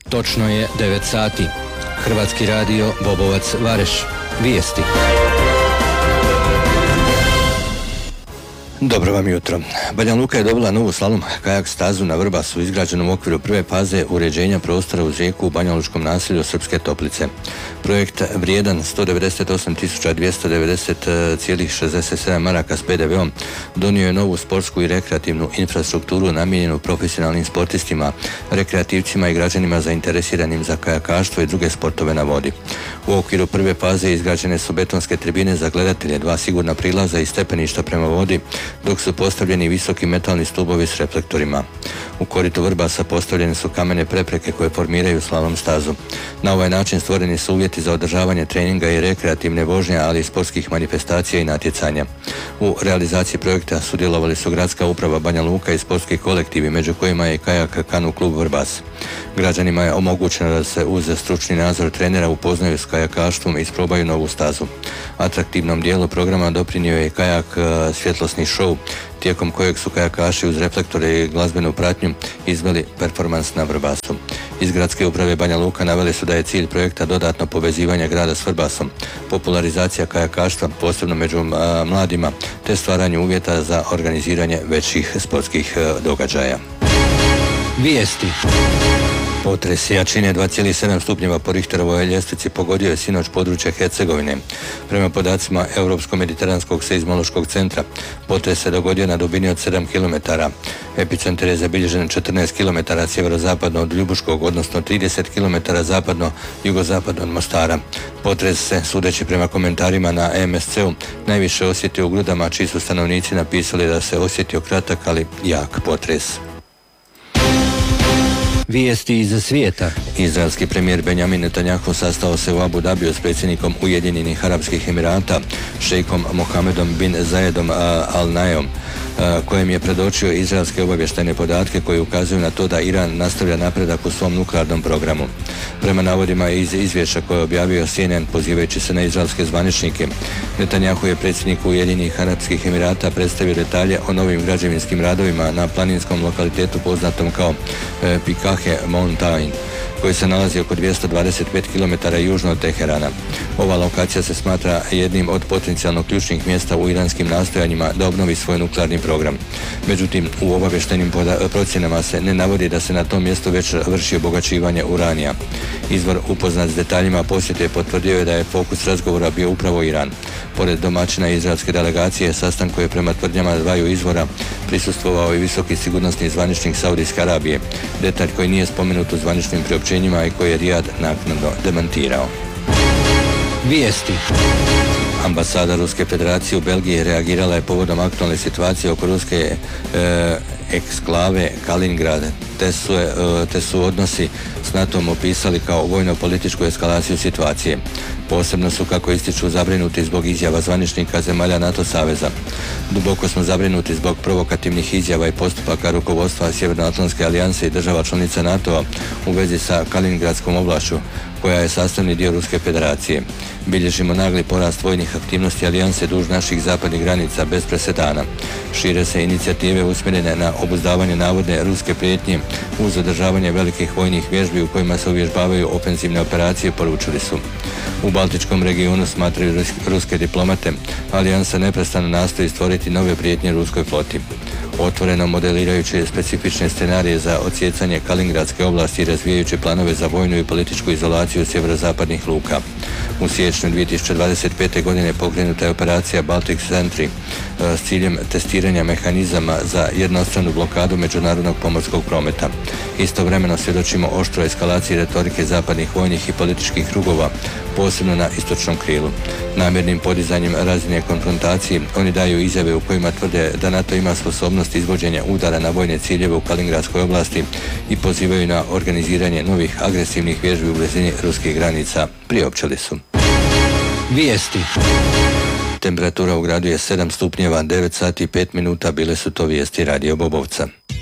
Točno je 9 sati. Hrvatski radio Bobovac Vareš. Vijesti. Dobro vam jutro. Banja Luka je dobila novu slalom kajak stazu na Vrbasu izgrađenom u okviru prve faze uređenja prostora uz rijeku u banjalučkom naselju Srpske Toplice. Projekt vrijedan 198.290,67 maraka s PDV-om donio je novu sportsku i rekreativnu infrastrukturu namijenjenu profesionalnim sportistima, rekreativcima i građanima zainteresiranim za kajakarstvo i druge sportove na vodi. U okviru prve faze izgrađene su betonske tribine za gledatelje, 2 sigurna prilaza i stepeništa prema vodi, dok su postavljeni visoki metalni stubovi s reflektorima. U koritu Vrbasa postavljene su kamene prepreke koje formiraju slalom stazu. Na ovaj način stvoreni su uvjeti za održavanje treninga i rekreativne vožnje, ali i sportskih manifestacija i natjecanja. U realizaciji projekta sudjelovali su Gradska uprava Banja Luka i sportski kolektivi, među kojima je kajak kanu klub Vrbas. Građanima je omogućeno da se uz stručni nadzor trenera upoznaju s kajakarstvom i isprobaju novu stazu. Atraktivnom dijelu programa doprinio je kajak svjetlosni show, tijekom kojeg su kajakaši uz reflektore i glazbenu pratnju izveli performans na Vrbasu. Iz Gradske uprave Banja Luka naveli su da je cilj projekta dodatno povezivanje grada s Vrbasom, popularizacija kajakarstva, posebno među mladima, te stvaranje uvjeta za organiziranje većih sportskih događaja. Vijesti. Potres jačine 2,7 stupnjeva po Richterovoj ljestvici pogodio je sinoć područje Hercegovine. Prema podacima Europsko-mediteranskog seizmološkog centra, potres se dogodio na dubini od 7 km. Epicentar je zabilježen 14 km sjeverozapadno od Ljubuškog, odnosno 30 km zapadno-jugozapadno od Mostara. Potres se, sudeći prema komentarima na EMSC-u, najviše osjetio u Grudama, čiji su stanovnici napisali da se osjetio kratak, ali jak potres. Vijesti iz svijeta. Izraelski premijer Benjamin Netanjahu sastao se u Abu Dhabiju s predsjednikom Ujedinjenih Arapskih Emirata, šejkom Mohamedom bin Zayedom Al Nahyanom, kojem je predočio izraelske obavještajne podatke koji ukazuju na to da Iran nastavlja napredak u svom nuklearnom programu. Prema navodima iz izvješća koje je objavio CNN pozivajući se na izraelske zvaničnike, Netanjahu je predsjedniku Ujedinjenih Arapskih Emirata predstavio detalje o novim građevinskim radovima na planinskom lokalitetu poznatom kao Pikahe Mountain, koji se nalazi oko 225 km južno od Teherana. Ova lokacija se smatra jednim od potencijalno ključnih mjesta u iranskim nastojanjima da obnovi svoj nuklearni program. Međutim, u obavještajnim procjenama se ne navodi da se na tom mjestu već vrši obogaćivanje uranija. Izvor upoznat s detaljima posjete potvrdio je da je fokus razgovora bio upravo Iran. Pored domaćina izraelske delegacije, sastanku je prema tvrdnjama dvaju izvora prisustvovao i visoki sigurnosni zvaničnik Saudijske Arabije, detalj koji nije spomenut u zvaničnim priopćenjima i koji je Rijad naknadno demantirao. Vijesti. Ambasada Ruske federacije u Belgiji reagirala je povodom aktualne situacije oko ruske eksklave Kaliningrad, te su odnosi s NATO-om opisali kao vojno-političku eskalaciju situacije. Posebno su, kako ističu, zabrinuti zbog izjava zvaničnika zemalja NATO saveza. Duboko smo zabrinuti zbog provokativnih izjava i postupaka rukovodstva Sjevernoatlantske alijanse i država članica NATO-a u vezi sa Kaliningradskom oblašću, koja je sastavni dio Ruske federacije. Bilježimo nagli porast vojnih aktivnosti alijanse duž naših zapadnih granica bez presedana. Šire se inicijative usmjerene na obuzdavanje navodne ruske prijetnje uz održavanje velikih vojnih vježbi u kojima se uvježbavaju ofenzivne operacije, poručili su. U Baltičkom regionu, smatraju ruske diplomate, alijansa neprestano nastoji stvoriti nove prijetnje ruskoj floti. Otvoreno modelirajući specifične scenarije za odsjecanje Kaliningradske oblasti i razvijajući planove za vojnu i političku izolaciju sjeverozapadnih luka. U siječnju 2025. godine pokrenuta je operacija Baltic Sentry s ciljem testiranja mehanizama za jednostranu blokadu međunarodnog pomorskog prometa. Istovremeno svjedočimo oštroj eskalaciji retorike zapadnih vojnih i političkih krugova, posebno na istočnom krilu. Namjernim podizanjem razine konfrontacije oni daju izjave u kojima tvrde da NATO ima sposobnost izvođenja udara na vojne ciljeve u Kaliningradskoj oblasti i pozivaju na organiziranje novih agresivnih vježbi u blizini ruskih granica, priopćili su. Vijesti. Temperatura u gradu je 7 stupnjeva, 9 sati i 5 minuta, bile su to vijesti Radio Bobovca.